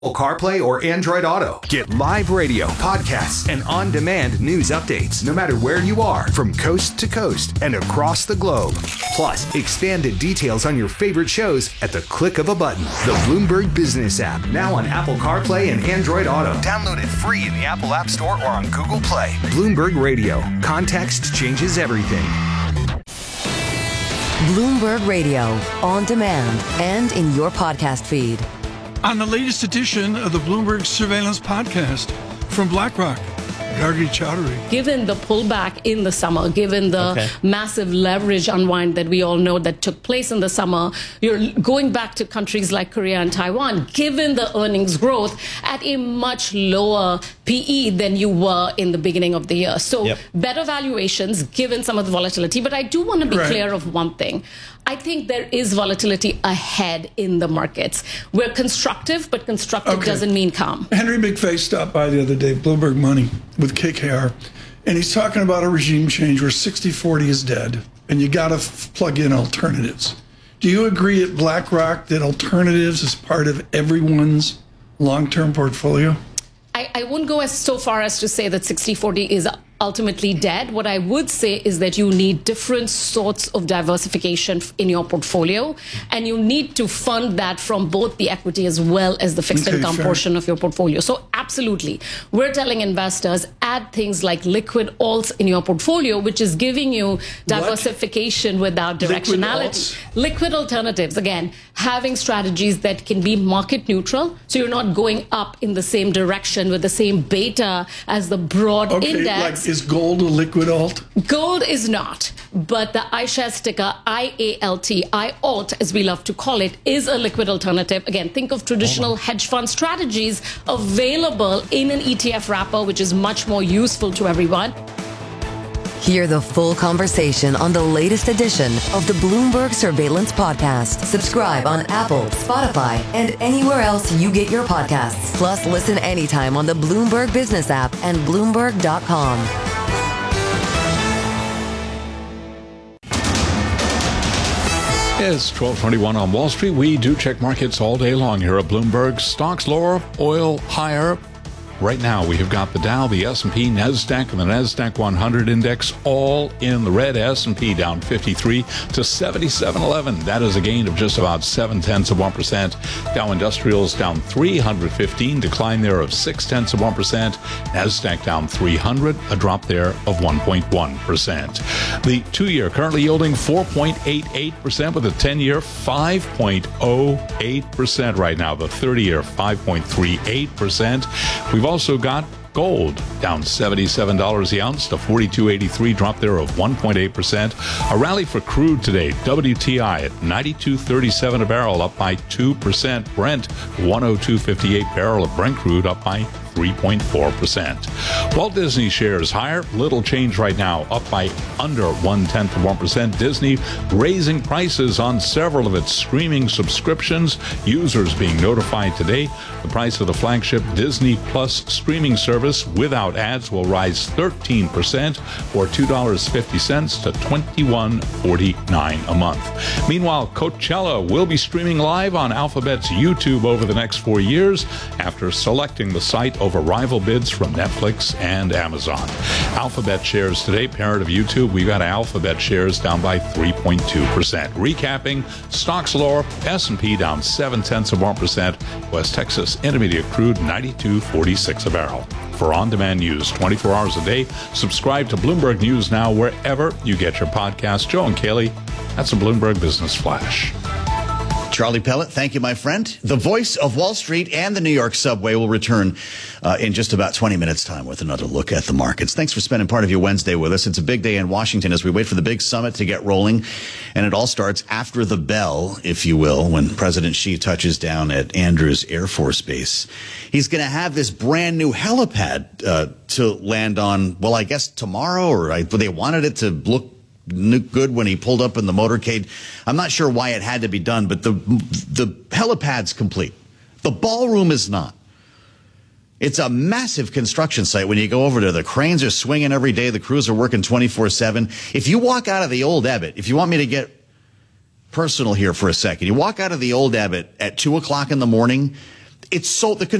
CarPlay or Android Auto. Get live radio, podcasts, and on-demand news updates no matter where you are from coast to coast and across the globe. Plus, expanded details on your favorite shows at the click of a button. The Bloomberg Business app, now on Apple CarPlay and Android Auto. Download it free in the Apple App Store or on Google Play. Bloomberg Radio. Context changes everything. Bloomberg Radio, on demand and in your podcast feed. On the latest edition of the Bloomberg Surveillance Podcast from BlackRock, Gargi Chaudhary. Given the pullback in the summer, given the massive leverage unwind that we all know that took place in the summer, you're going back to countries like Korea and Taiwan, given the earnings growth at a much lower PE than you were in the beginning of the year. So better valuations given some of the volatility. But I do want to be clear of one thing. I think there is volatility ahead in the markets. We're constructive, but constructive doesn't mean calm. Henry McVeigh stopped by the other day, Bloomberg Money, with KKR, and he's talking about a regime change where 60-40 is dead, and you got to plug in alternatives. Do you agree at BlackRock that alternatives is part of everyone's long-term portfolio? I wouldn't go so far as to say that 60-40 is ultimately dead. What I would say is that you need different sorts of diversification in your portfolio, and you need to fund that from both the equity as well as the fixed income portion of your portfolio. So absolutely, we're telling investors, add things like liquid alts in your portfolio, which is giving you diversification without directionality. Liquid alternatives, again, having strategies that can be market neutral, so you're not going up in the same direction with the same beta as the broad index. Is gold a liquid alt? Gold is not, but the iShares ticker, IALT, IALT as we love to call it, is a liquid alternative. Again, think of traditional hedge fund strategies available in an ETF wrapper, which is much more useful to everyone. Hear the full conversation on the latest edition of the Bloomberg Surveillance Podcast. Subscribe on Apple, Spotify, and anywhere else you get your podcasts. Plus, listen anytime on the Bloomberg Business app and Bloomberg.com. It's 12:21 on Wall Street. We do check markets all day long here at Bloomberg. Stocks lower, oil higher. Right now, we have got the Dow, the S&P, NASDAQ, and the NASDAQ 100 index all in the red. S&P down 53 to 7711. That is a gain of just about 0.7%. Dow Industrials down 315, decline there of 0.6%. NASDAQ down 300, a drop there of 1.1%. The 2-year currently yielding 4.88% with the 10-year 5.08% right now. The 30-year 5.38%. We've also got gold down $77 the ounce to $42.83, drop there of 1.8%. A rally for crude today. WTI at $92.37 a barrel, up by 2%. Brent $102.58 barrel of Brent crude, up by 3.4%. Walt Disney shares higher, little change right now, up by under 0.1%. Disney raising prices on several of its streaming subscriptions. Users being notified today the price of the flagship Disney Plus streaming service without ads will rise 13%, or $2.50 to $21.49 a month. Meanwhile, Coachella will be streaming live on Alphabet's YouTube over the next 4 years after selecting the site over rival bids from Netflix and Amazon. Alphabet shares today, parent of YouTube, we've got Alphabet shares down by 3.2%. Recapping, stocks lower, S&P down 0.7%. West Texas Intermediate crude 92.46 a barrel. For on-demand news 24 hours a day, subscribe to Bloomberg News Now wherever you get your podcast. Joe and Kaylee, that's a Bloomberg Business Flash. Charlie Pellet, thank you, my friend. The voice of Wall Street and the New York subway will return in just about 20 minutes' time with another look at the markets. Thanks for spending part of your Wednesday with us. It's a big day in Washington as we wait for the big summit to get rolling. And it all starts after the bell, if you will, when President Xi touches down at Andrews Air Force Base. He's going to have this brand new helipad to land on, well, I guess tomorrow, or they wanted it to look good when he pulled up in the motorcade. I'm not sure why it had to be done, but the helipad's complete. The ballroom is not. It's a massive construction site. When you go over there, the cranes are swinging every day. The crews are working 24/7. If you walk out of the old Ebbett, if you want me to get personal here for a second, you walk out of the old Ebbett at 2 o'clock in the morning, it's so the